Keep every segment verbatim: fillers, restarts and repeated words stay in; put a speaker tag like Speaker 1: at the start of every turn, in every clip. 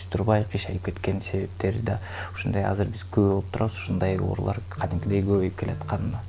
Speaker 1: өсө турбай кыйшайып кеткен себептери да ушундай. Азыр биз көп болуп турабыз, ушундай оорулар кадимкидей көбөйүп келатканына.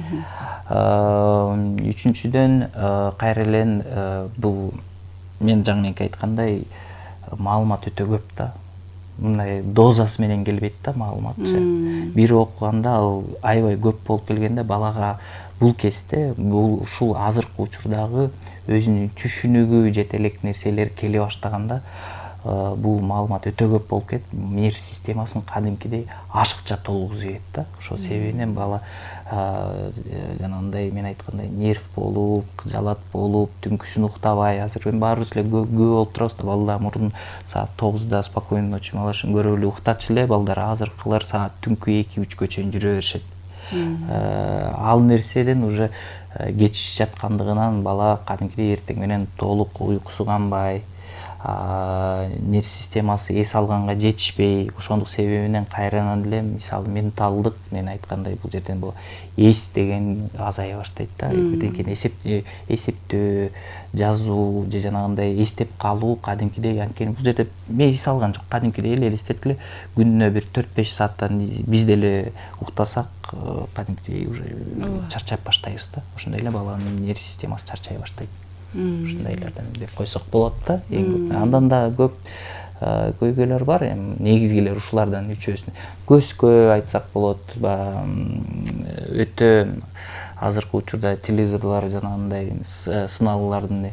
Speaker 1: Үчүнчүдөн кайра эле бул мен жаңы айткандай маалымат өтө көп да. Мындай дозасы менен келбейт да маалыматчы. Бир окуганда ал аябай көп болуп келгенде балага бул кезде бул ушул азыркы учурдагы өзүнүн түшүнүгү жете элек нерселер келе баштаганда бул маалымат өтө көп болуп кетип, нерв системасын кадимкидей ашыкча толгузуп ийет да. Ошол себебинен бала жанагындай мен айткандай нерв болуп, жалат болуп, түнкүсүн уктабай, азыр эми баарыбыз эле көп болуп турабыз да. Балдар мурун саат тогузда спокойной ночи малышын көрүп эле уктачу эле балдар, азыркылар саат түнкү эки үчкө чейин жүрө беришет. Ал нерседен уже кеч жаткандыгынан бала кадимкидей эртең менен толук уйкусу канбай, нерв системасы эс алганга жетишпей, ошондук себебинен кайрадан эле мисалы менталдык, мен айткандай бул жерден бул эс деген азая баштайт да. Бирдекени эсептөө, жазуу же жанагындай эстеп калуу кадимкидей, анткени бул жерде эс алган жок, кадимкидей эле элестеткиле. Күнүнө бир төрт беш сааттан биз деле уктасак, кадимкидей уже чарчап баштайбыз да. Ошондой эле баланын нерв системасы чарчай баштайт. Ушундайлардан деп койсок болот да. Андан да көп көйгөйлөр бар, эми негизгилер ушулардан үчөөсүн. Көзгө айтсак болот, өтө азыркы учурда телевизорлор жанагындай сыналгылардын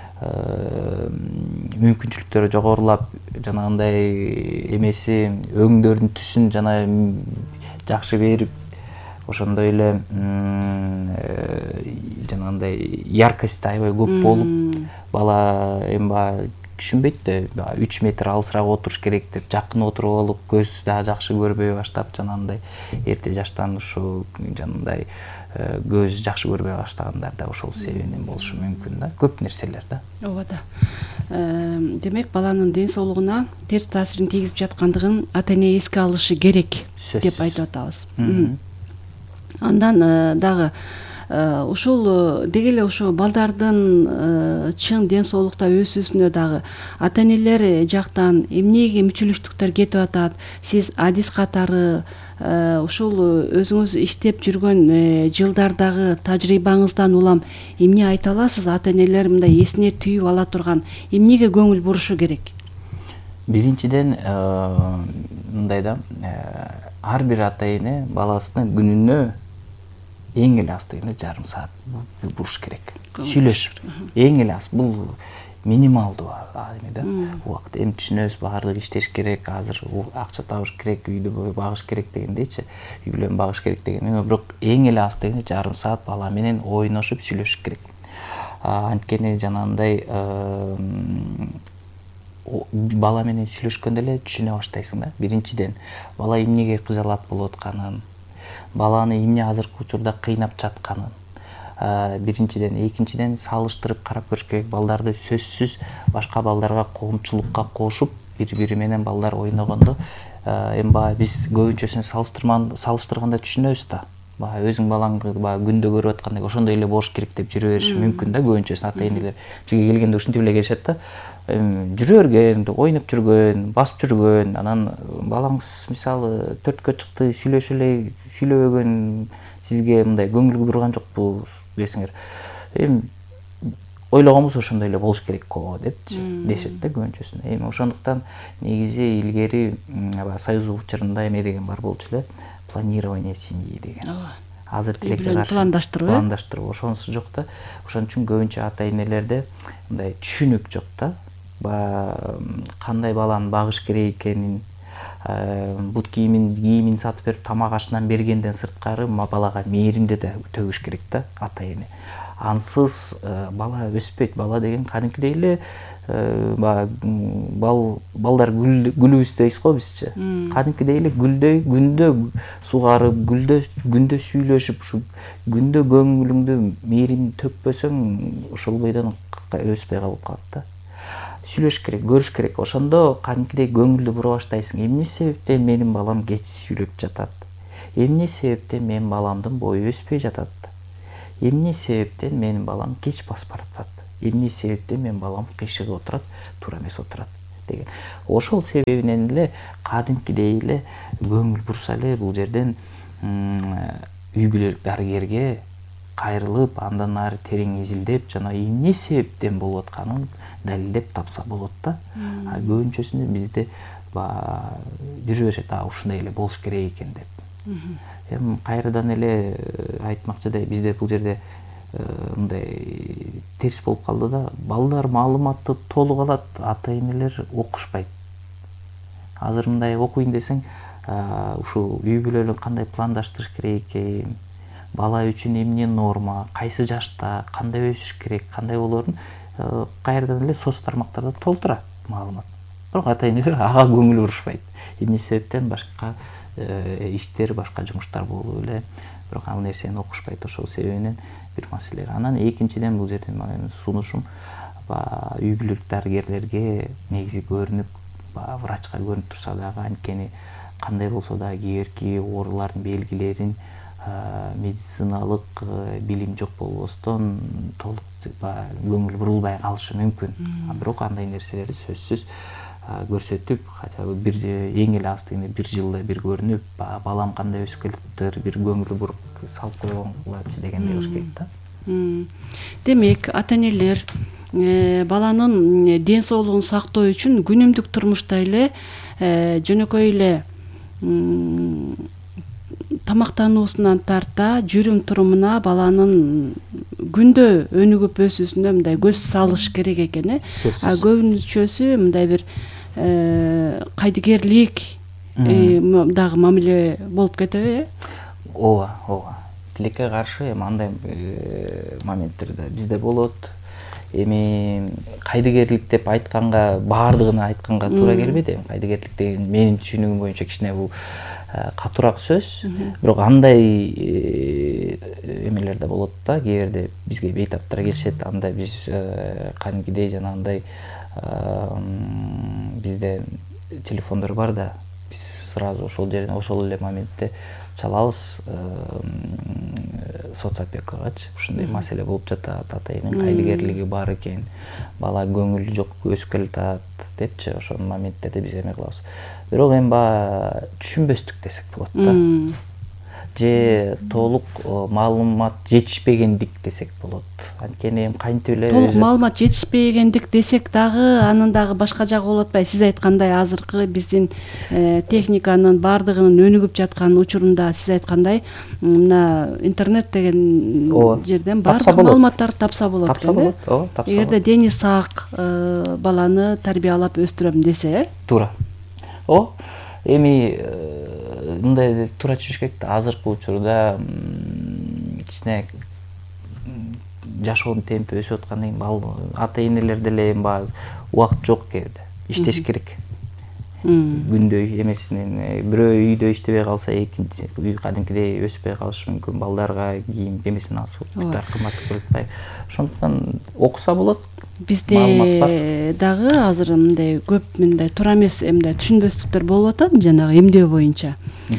Speaker 1: мүмкүнчүлүктөрү жогорулап, жанагындай эмеси өңдөрдүн түсүн жана жакшы берип, ошондой эле жанагындай яркость аябай көп болуп, бала эми баягы түшүнбөйт да, үч метр алысыраак отуруш керек деп жакын отуруп алып, көз дагы жакшы көрбөй баштап, жанагындай эрте жаштан ушу жанагындай көз жакшы көрбөй баштагандар да ошол себебинен болушу мүмкүн да. Көп нерселер да.
Speaker 2: Ооба да. Демек, баланын ден соолугуна терс таасирин тийгизип жаткандыгын ата-эне эске алышы керек деп айтып атабыз. Андан дагы ушул деги эле ошо балдардын чын ден соолукта өсүүсүнө дагы ата-энелер жактан эмнеге мүчүлүштүктөр кетип атат? Сиз адис катары ушул өзүңүз иштеп жүргөн жылдардагы тажрыйбаңыздан улам эмне айта аласыз? Ата-энелер мындай эсине түйүп ала турган эмнеге көңүл бурушу керек?
Speaker 1: Биринчиден мындай да, ар бир ата-эне баласына күнүнө эң эле аз дегенде жарым саат буруш керек. Сүйлөшүп, эң эле аз, бул минималдуу эме да. Убакыт эми түшүнөбүз, баардыгы иштеш керек, азыр акча табыш керек, үйдү багыш керек дегендейчи, үй бүлөнү багыш керек деген. Бирок эң эле аз дегенде жарым саат бала менен ойношуп сүйлөшүш керек. Анткени жанагындай бала менен сүйлөшкөндө эле түшүнө баштайсың да. Биринчиден, бала эмнеге кыжалат болуп атканын, баланы эмне азыркы учурда кыйнап жатканын, биринчиден, экинчиден салыштырып карап көрүш керек. Балдарды сөзсүз башка балдарга коомчулукка кошуп, бири-бири менен балдар ойногондо, эми баягы биз көбүнчөсүн салыштырганда түшүнөбүз да. Баягы өзүң балаңды баягы күндө көрүп аткандай ошондой эле болуш керек деп жүрө бериши мүмкүн да. Көбүнчөсүн ата-энелер бизге келгенде ушинтип эле келишет да. Жүрө берген, ойноп жүргөн, басып жүргөн, анан балаңыз мисалы төрткө чыкты, сүйлөшө эле сүйлөбөгөн, сизге мындай көңүл бурган жокпу десеңер, эми ойлогонбуз ошондой эле болуш керек го депчи дешет да көбүнчөсүн. Эми ошондуктан негизи илгери союз учурунда эме деген бар болчу эле, планирование семьи деген. Азыр тилекке каршы пландаштыруу, пландаштыруу ошонусу жок да. Ошон үчүн көбүнчө ата-энелерде мындай түшүнүк жок да. Кандай баланы багыш керек экенин, бут кийимин кийимин сатып берип тамак ашынан бергенден сырткары балага мээримди да төгүш керек да ата-эне. Ансыз бала өспөйт. Бала деген кадимкидей эле балдар гүлүбүз дейбиз го бизчи. Кадимкидей эле гүлдөй, күндө сугарып, күндө сүйлөшүп, ушу күндө көңүлүңдү мээримди төкпөсөң, ошол бойдон өспөй калып калат да. Сүйлөш керек, көрүш керек. Ошондо кадимкидей көңүлдү бура баштайсың. Эмне себептен менин балам кеч сүйлөп жатат? Эмне себептен менин баламдын бою өспөй жатат? Эмне себептен менин балам кеч басып баратат? Эмне себептен менин балам кыйшыгып отурат, туура эмес отурат? деген. Ошол себебинен эле кадимкидей эле көңүл бурса эле бул жерден үй бүлөлүк дарыгерге кайрылып, андан ары терең изилдеп, жана эмне себептен болуп атканын далилдеп тапса болот да. А көбүнчөсүндө бизде жүрө беришет, а ушундай эле болуш керек экен деп. Эми кайрадан эле айтмакчыдай, бизде бул жерде мындай терс болуп калды да, балдар маалыматты толук алат, ата-энелер окушпайт. Азыр мындай окуйм десең, ушул үй бүлөлүк кандай пландаштырыш керек экен, бала үчүн эмне норма, кайсы жашта кандай өсүш керек, кандай болоорун кайрадан эле соц тармактарда толтурат маалымат. Бирок ата-энелер ага көңүл бурушпайт. Эмне себептен башка иштер, башка жумуштар болуп эле, бирок ал нерсени окушпайт. Ошол себебинен бир маселе. Анан экинчиден бул жерден менин сунушум үй бүлөлүк дарыгерлерге негизи көрүнүп, врачка көрүнүп турса дагы, анткени кандай болсо да кээ оорулардын белгилерин медициналык билим жок болбостон толук көңүл бурулбай калышы мүмкүн. Бирок андай нерселерди сөзсүз көрсөтүп, хотя бы бир эң эле аз дегенде бир жылда бир көрүнүп, балам кандай өсүп келатыр, бир көңүл буруп салып койгончу дегендей болуш керек да.
Speaker 2: Демек, ата-энелер баланын ден соолугун сактоо үчүн күнүмдүк турмушта эле жөнөкөй эле тамактануусунан тарта жүрүм турумуна, баланын күндө өнүгүп өсүүсүнө мындай көз салыш керек экен. А көбүнчөсү мындай бир кайдыгерлик дагы мамиле болуп кетеби?
Speaker 1: Ооба, ооба. Тилекке каршы эми андай моменттерде бизде болот. Эми кайдыгерлик деп айтканга, баардыгын айтканга туура келбейт. Эми кайдыгерлик деген менин түшүнүгүм боюнча кичине бул катуураак сөз. Бирок андай эмелер да болот да, кээ бирде бизге бейтаптар келишет, андай биз кадимкидей жанагындай бизде телефондор бар да, биз сразу ошол жерден ошол эле моментте чалабыз соцопекагачы. Ушундай маселе болуп жатат, атайынын кайдыгерлиги бар экен, бала көңүлү жок өсүп келатат депчи, ошол моменттерде биз эме кылабыз. Бирок эми баягы түшүнбөстүк десек болот да. Же толук маалымат жетишпегендик десек болот. Анткени эми кантип эле
Speaker 2: толук маалымат жетишпегендик десек дагы, анын дагы башка жагы болуп атпайбы? Сиз айткандай азыркы биздин техниканын баардыгынын өнүгүп жаткан учурунда сиз айткандай мына интернет деген жерден баардык маалыматтарды тапса болот экен.
Speaker 1: Тапса болот, ооба, тапса болот.
Speaker 2: Эгерде дени сак баланы тарбиялап өстүрөм десе,
Speaker 1: туура. О, эми мындай туура түшүнүш керек да, азыркы учурда кичине жашоонун темпи өсүп аткандан кийин ата-энелер деле эми баягы убакыт жок кээде, иштеш керек. Күндө эмесинен бирөө үйдө иштебей калса, экинчи үй кадимкидей өсүпөй калышы мүмкүн, балдарга кийим эмесин алып бир кымбат болуп атпайбы. Ошондуктан окуса болот.
Speaker 2: Бизде дагы азыр мындай көп мындай туура эмес мындай түшүнбөстүктөр болуп атат жанагы эмдөө боюнча.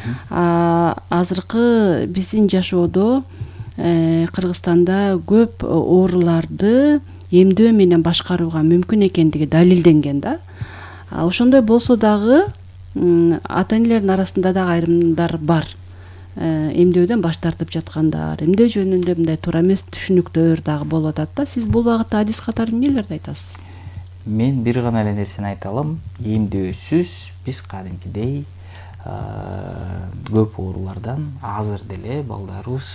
Speaker 2: Азыркы биздин жашоодо Кыргызстанда көп ооруларды эмдөө менен башкарууга мүмкүн экендиги далилденген да. Ошондой болсо дагы ата-энелердин арасында дагы айрымдар бар. Эмдөөдөн баш тартып жаткандар, эмдөө жөнүндө мындай туура эмес түшүнүктөр дагы болуп атат да. Сиз бул багытта адис катары эмнелерди айтасыз?
Speaker 1: Мен бир гана эле нерсени айта алам. Эмдөөсүз биз кадимкидей көп оорулардан азыр деле балдарыбыз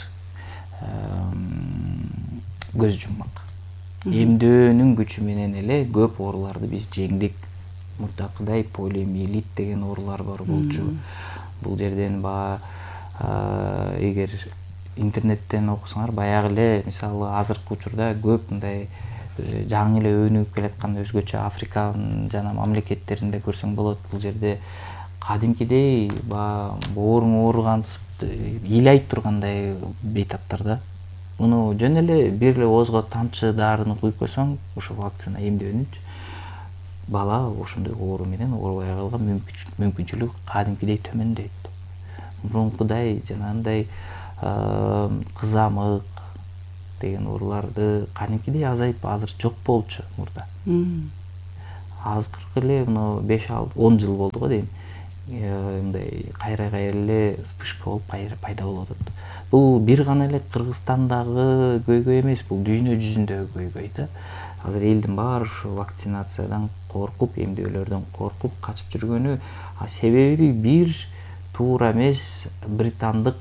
Speaker 1: көз жуммак. Эмдөөнүн күчү менен эле көп ооруларды биз жеңдик. Мурдакыдай полиомиелит деген оорулар бар болчу. Бул жерден баа эгер интернеттен окусаңар, баягы эле мисалы азыркы учурда көп мындай жаңы эле өнүгүп келаткан өзгөчө Африка жана мамлекеттеринде көрсөң болот. Бул жерде кадимкидей баягы бооруң ооругансып ыйлай тургандай бейтаптар да. Муну жөн эле бир эле оозго тамчы дарыны куюп койсоң, ошо вакцина эмдөөнүчү бала ошондой оору менен оорубай калган мүмкүнчүлүк кадимкидей төмөндөйт. Мурункудай жанагындай кызамык деген ооруларды кадимкидей азайып азыр жок болчу мурда. азыркы эле мына беш он жыл болду го дейм, мындай кайра кайра эле вспышка болуп пайда болуп атат. Бул бир гана эле Кыргызстандагы көйгөй эмес, бул дүйнө жүзүндөгү көйгөй да. Азыр элдин баары ушу вакцинациядан коркуп, эмдөөлөрдөн коркуп качып жүргөнү себеби бир туура эмес британдык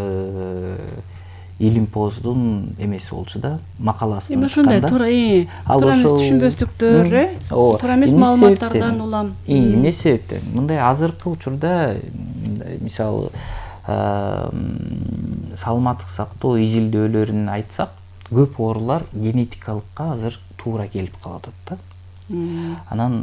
Speaker 1: илимпоздун эмеси болчу да, макаласынан
Speaker 2: эми ошондой туура туура эмес түшүнбөстүктөр, э туура эмес маалыматтардан улам.
Speaker 1: Эмне себептен? Мындай азыркы учурда мисалы саламаттык сактоо изилдөөлөрүн айтсак, көп оорулар генетикалыкка азыр туура келип калып атат да. Анан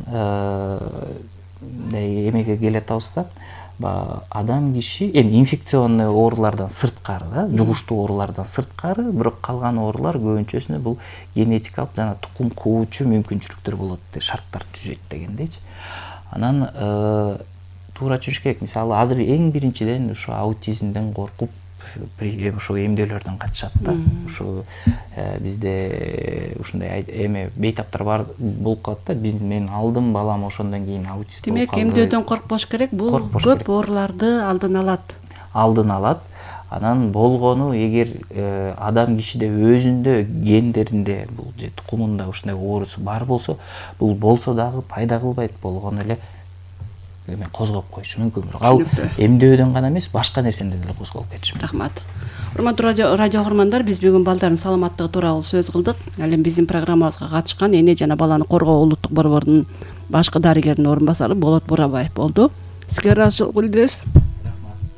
Speaker 1: мындай эмеге келатабыз да, адам киши эми инфекционный оорулардан сырткары да, жугуштуу оорулардан сырткары, бирок калган оорулар көбүнчөсүнө бул генетикалык жана тукум куучу мүмкүнчүлүктөр болот, шарттар түзөйт дегендейчи. Анан туура түшүнүш керек. Мисалы азыр эң биринчиден ушу аутизмден коркуп ошо эмдөөлөрдөн качышат да. Ушу бизде ушундай эме бейтаптар бар болуп калат да. Мен алдым, балам ошондон кийин аутист болуп калды.
Speaker 2: Демек эмдөөдөн коркпош керек. Бул көп ооруларды алдын алат.
Speaker 1: Алдын алат. Анан болгону эгер адам кишиде өзүндө гендеринде бул же тукумунда ушундай оорусу бар болсо, бул болсо дагы пайда кылбайт, болгону эле эме козгоп коюшу мүмкүн. Бирок ал эмдөөдөн гана эмес, башка нерседен деле козголуп кетиши мүмкүн. Рахмат.
Speaker 2: Урматтуу радио угармандар, биз бүгүн балдардын саламаттыгы тууралуу сөз кылдык. Ал эми биздин программабызга катышкан эне жана баланы коргоо улуттук борборунун башкы дарыгеринин орун басары Болот Бурабаев болду. Сизге ыраазычылык билдиребиз.